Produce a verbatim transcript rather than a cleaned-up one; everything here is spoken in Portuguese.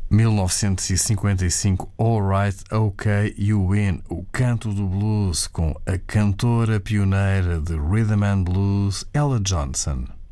mil novecentos e cinquenta e cinco, Alright, OK, You Win, o canto do blues com a cantora pioneira de Rhythm and Blues, Ella Johnson.